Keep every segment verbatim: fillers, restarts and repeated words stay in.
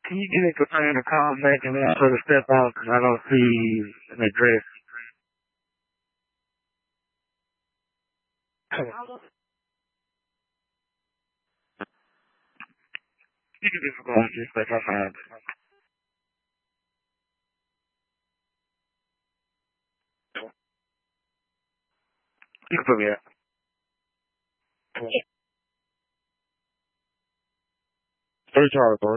Can you give me a time to call back and then sort of step out because I don't see an address? You can just go on just like I found. You can put me up. Three Charlie, bro.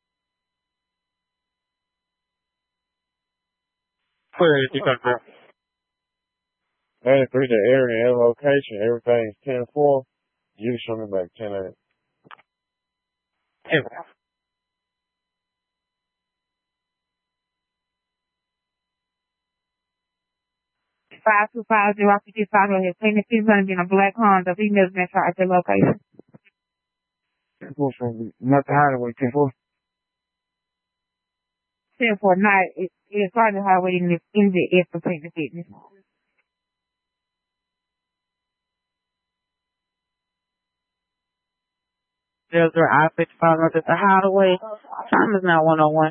Clear anything like that. ninety-three, the area and location, everything's ten four. You show me back ten eight. Five two five zero fifty five on his plaintiff is gonna be in a black Honda. He knows that charge the location. ten four from not the highway, ten four. Ten four night it it's starting the highway in the in the S for plaintiff fitness. There's their I fifty five at the highway. Time is now one oh one.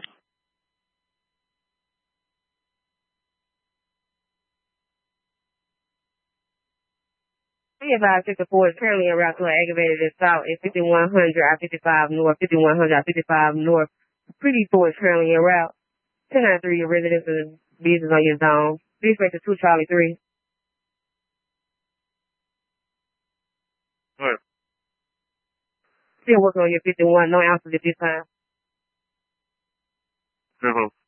Be advised fifty-four is currently en route to an aggravated assault at fifty-one hundred I fifty-five North, fifty-one hundred I fifty-five North. Pretty four is currently en route. ten ninety-three, your residence and business on your zone. Please make the two Charlie three. What? Still working on your fifty-one, no answers at this time. Uh-huh.